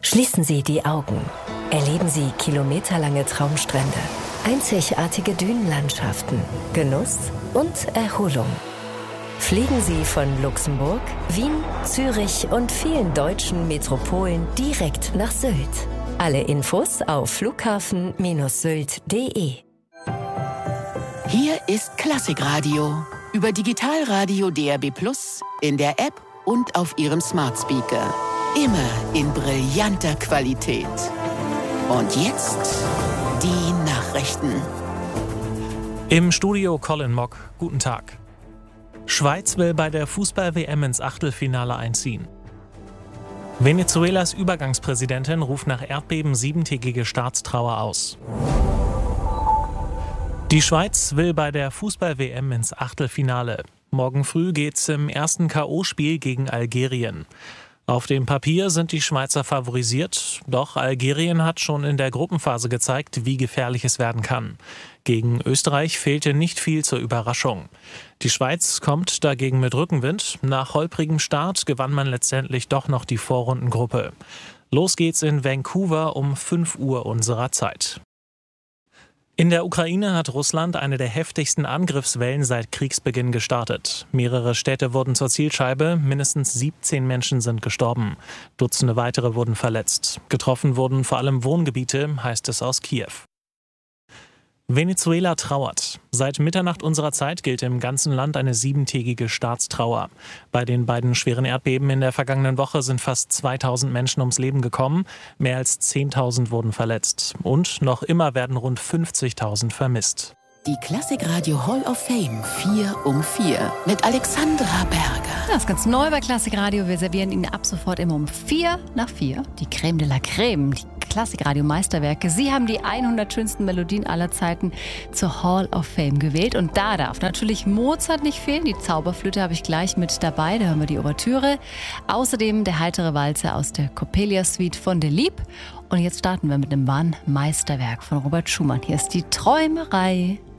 Schließen Sie die Augen. Erleben Sie kilometerlange Traumstrände, einzigartige Dünenlandschaften, Genuss und Erholung. Fliegen Sie von Luxemburg, Wien, Zürich und vielen deutschen Metropolen direkt nach Sylt. Alle Infos auf flughafen-sylt.de. Hier ist Klassikradio über Digitalradio DAB+, in der App und auf Ihrem Smart Speaker. Immer in brillanter Qualität. Und jetzt die Nachrichten. Im Studio Colin Mock. Guten Tag. Schweiz will bei der Fußball-WM ins Achtelfinale einziehen. Venezuelas Übergangspräsidentin ruft nach Erdbeben 7-tägige Staatstrauer aus. Die Schweiz will bei der Fußball-WM ins Achtelfinale. Morgen früh geht's im ersten K.O.-Spiel gegen Algerien. Auf dem Papier sind die Schweizer favorisiert, doch Algerien hat schon in der Gruppenphase gezeigt, wie gefährlich es werden kann. Gegen Österreich fehlte nicht viel zur Überraschung. Die Schweiz kommt dagegen mit Rückenwind. Nach holprigem Start gewann man letztendlich doch noch die Vorrundengruppe. Los geht's in Vancouver um 5 Uhr unserer Zeit. In der Ukraine hat Russland eine der heftigsten Angriffswellen seit Kriegsbeginn gestartet. Mehrere Städte wurden zur Zielscheibe, mindestens 17 Menschen sind gestorben. Dutzende weitere wurden verletzt. Getroffen wurden vor allem Wohngebiete, heißt es aus Kiew. Venezuela trauert. Seit Mitternacht unserer Zeit gilt im ganzen Land eine 7-tägige Staatstrauer. Bei den beiden schweren Erdbeben in der vergangenen Woche sind fast 2000 Menschen ums Leben gekommen. Mehr als 10.000 wurden verletzt. Und noch immer werden rund 50.000 vermisst. Die Klassikradio Hall of Fame 4 um 4 mit Alexandra Berger. Das ist ganz neu bei Klassikradio. Wir servieren Ihnen ab sofort immer um 4 nach 4 die Creme de la Creme, die Klassikradio-Meisterwerke. Sie haben die 100 schönsten Melodien aller Zeiten zur Hall of Fame gewählt. Und da darf natürlich Mozart nicht fehlen. Die Zauberflöte habe ich gleich mit dabei. Da hören wir die Ouvertüre. Außerdem der heitere Walzer aus der Coppelia-Suite von Delibes. Und jetzt starten wir mit einem wahren Meisterwerk von Robert Schumann. Hier ist die Träumerei.